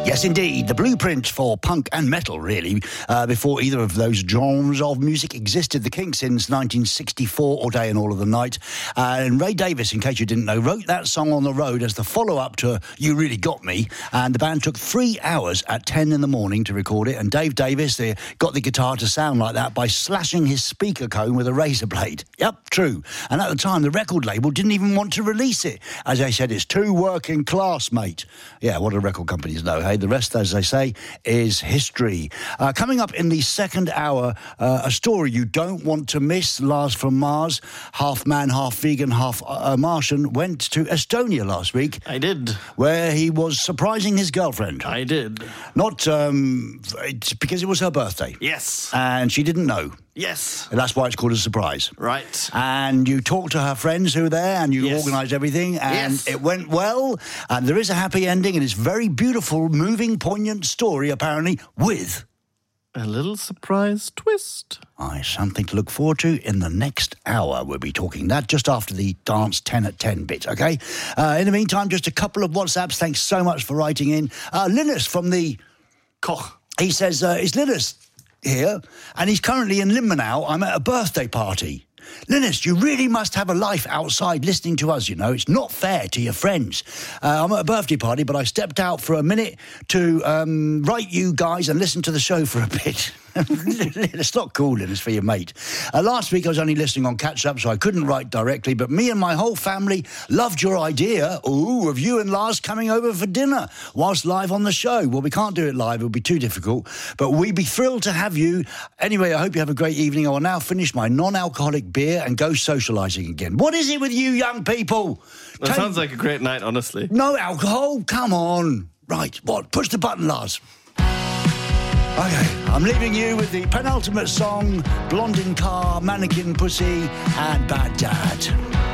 Yes, indeed. The blueprint for punk and metal, really, before either of those genres of music existed. The Kinks since 1964, All Day and All of the Night. And Ray Davies, in case you didn't know, wrote that song on the road as the follow-up to You Really Got Me. And the band took 3 hours at 10 in the morning to record it. And Dave Davies got the guitar to sound like that by slashing his speaker cone with a razor blade. Yep, true. And at the time, the record label didn't even want to release it. As they said, it's too working class, mate. Yeah, what do record companies know, hey? The rest, as they say, is history. Coming up in the second hour, a story you don't want to miss. Lars from Mars, half man, half vegan, half Martian, went to Estonia last week. I did. Where he was surprising his girlfriend. I did. Not it's because it was her birthday. Yes. And she didn't know. Yes. And that's why it's called a surprise. Right. And you talked to her friends who were there and you Yes. organised everything and Yes. it went well and there is a happy ending and it's very beautiful, moving, poignant story apparently with a little surprise twist. Something to look forward to in the next hour. We'll be talking that just after the Dance 10 at 10 bit, OK? In the meantime, just a couple of WhatsApps. Thanks so much for writing in. Linus from the Koch. He says, it's Linus here, and he's currently in Limmenau. I'm at a birthday party. Linus, you really must have a life outside listening to us, you know. It's not fair to your friends. I'm at a birthday party, but I stepped out for a minute to write you guys and listen to the show for a bit. It's not cool, Linus, for your mate. Last week I was only listening on catch-up, so I couldn't write directly, but me and my whole family loved your idea, of you and Lars coming over for dinner whilst live on the show. Well, we can't do it live. It'll be too difficult, but we'd be thrilled to have you. Anyway, I hope you have a great evening. I will now finish my non-alcoholic beer and go socialising again. What is it with you young people? That sounds like a great night, honestly. No alcohol? Come on. Right, what? Push the button, Lars. Okay, I'm leaving you with the penultimate song, Blonde in Car, Mannequin Pussy and Bad Dad.